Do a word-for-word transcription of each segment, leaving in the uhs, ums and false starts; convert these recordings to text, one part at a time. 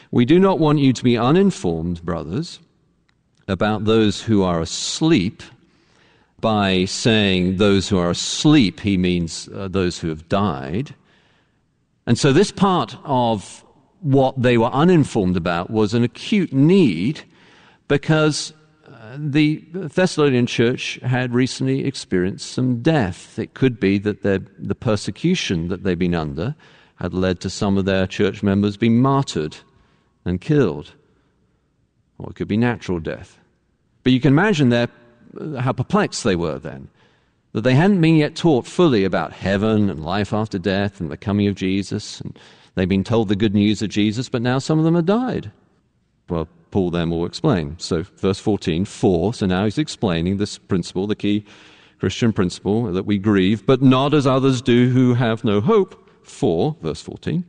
We do not want you to be uninformed, brothers, about those who are asleep. By saying those who are asleep, he means uh, those who have died. And so this part of what they were uninformed about was an acute need, because uh, the Thessalonian church had recently experienced some death. It could be that the persecution that they'd been under had led to some of their church members being martyred and killed. Or it could be natural death. But you can imagine their how perplexed they were then, that they hadn't been yet taught fully about heaven and life after death and the coming of Jesus, and they'd been told the good news of Jesus, but now some of them had died. Well, Paul then will explain. So verse fourteen, for, so now he's explaining this principle, the key Christian principle, that we grieve, but not as others do who have no hope. For, verse fourteen,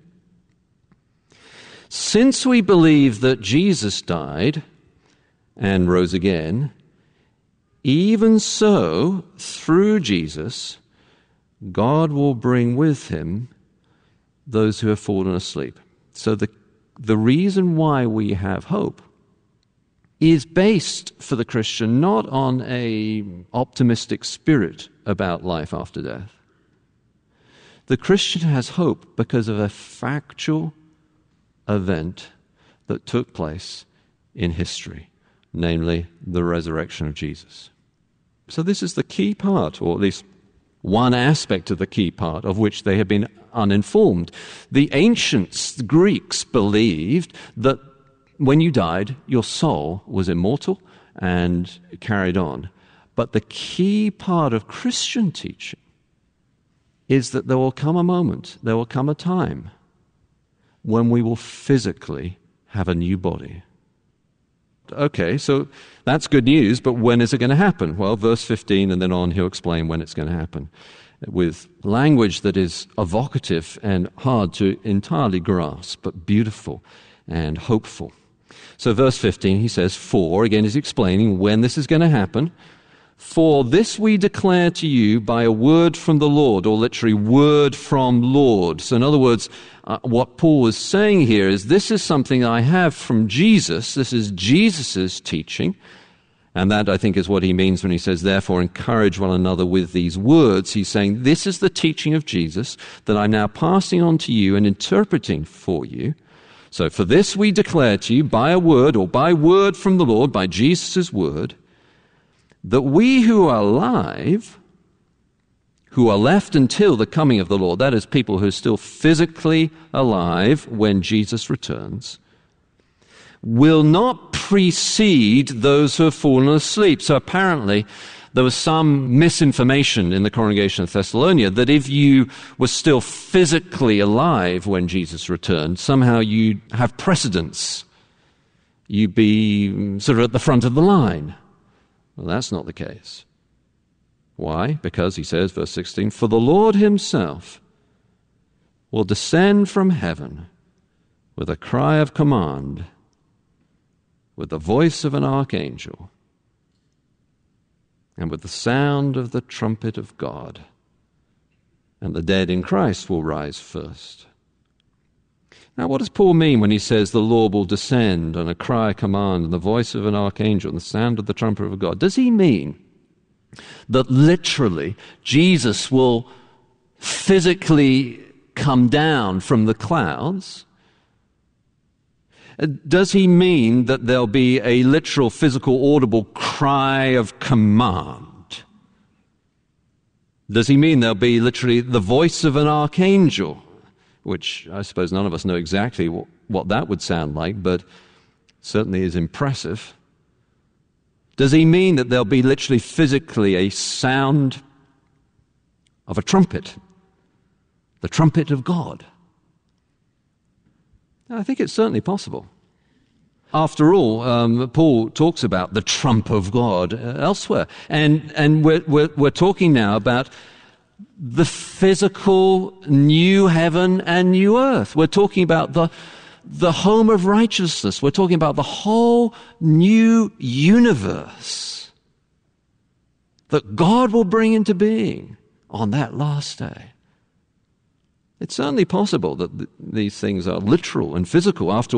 since we believe that Jesus died and rose again, even so, through Jesus, God will bring with him those who have fallen asleep. So the, the reason why we have hope is based for the Christian not on an optimistic spirit about life after death. The Christian has hope because of a factual event that took place in history, namely the resurrection of Jesus. So this is the key part, or at least one aspect of the key part, of which they have been uninformed. The ancients, the Greeks, believed that when you died, your soul was immortal and carried on. But the key part of Christian teaching is that there will come a moment, there will come a time when we will physically have a new body. Okay, so that's good news, but when is it going to happen? Well, verse fifteen and then on, he'll explain when it's going to happen, with language that is evocative and hard to entirely grasp, but beautiful and hopeful. So verse fifteen, he says, for, again, he's explaining when this is going to happen. For this we declare to you by a word from the Lord, or literally word from Lord. So in other words, uh, what Paul is saying here is this is something I have from Jesus. This is Jesus' teaching. And that, I think, is what he means when he says, therefore, encourage one another with these words. He's saying, this is the teaching of Jesus that I'm now passing on to you and interpreting for you. So for this we declare to you by a word, or by word from the Lord, by Jesus' word, that we who are alive, who are left until the coming of the Lord, that is, people who are still physically alive when Jesus returns, will not precede those who have fallen asleep. So apparently there was some misinformation in the congregation of Thessalonia that if you were still physically alive when Jesus returned, somehow you'd have precedence. You'd be sort of at the front of the line. Well, that's not the case. Why? Because, he says, verse sixteen, for the Lord himself will descend from heaven with a cry of command, with the voice of an archangel, and with the sound of the trumpet of God, and the dead in Christ will rise first. Now, what does Paul mean when he says the Lord will descend and a cry, a command, and the voice of an archangel and the sound of the trumpet of God? Does he mean that literally Jesus will physically come down from the clouds? Does he mean that there'll be a literal, physical, audible cry of command? Does he mean there'll be literally the voice of an archangel? Which I suppose none of us know exactly what, what that would sound like, but certainly is impressive. Does he mean that there'll be literally physically a sound of a trumpet, the trumpet of God? I think it's certainly possible. After all, um, Paul talks about the trump of God uh, elsewhere, and and we're, we're we're talking now about the physical new heaven and new earth. We're talking about the, the home of righteousness. We're talking about the whole new universe that God will bring into being on that last day. It's certainly possible that th- these things are literal and physical. After